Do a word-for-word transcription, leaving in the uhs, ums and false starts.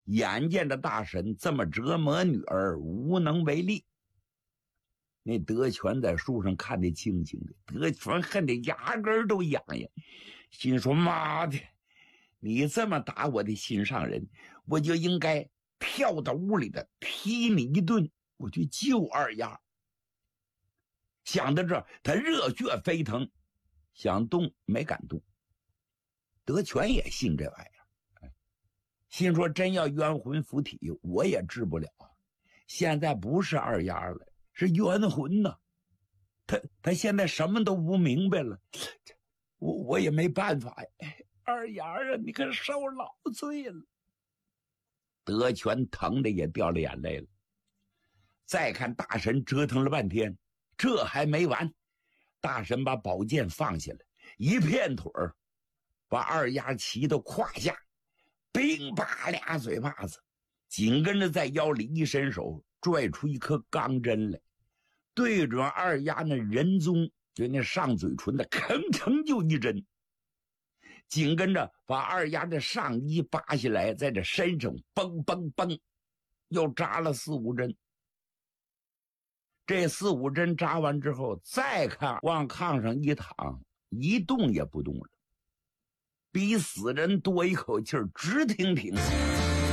眼见着大婶这么折磨女儿，无能为力。那德全在树上看得清清的，德全恨得牙根都痒痒，心说妈的，你这么打我的心上人，我就应该跳到屋里的踢你一顿，我去救二丫。想到这，他热血沸腾，想动没敢动。德全也信这玩意儿，心说真要冤魂附体，我也治不了啊。现在不是二丫了，是冤魂呐。他他现在什么都不明白了，我我也没办法呀。二丫啊，你可受老罪了。德全疼的也掉了眼泪了。再看大神折腾了半天，这还没完。大神把宝剑放下来，一片腿儿把二丫骑到胯下，乒啪俩嘴巴子，紧跟着在腰里一伸手，拽出一颗钢针来，对准二丫那人中，就那上嘴唇的，吭哧就一针。紧跟着把二丫的上衣扒下来，在这身上嘣嘣嘣又扎了四五针。这四五针扎完之后，再看往炕上一躺，一动也不动了，比死人多一口气儿，直挺挺。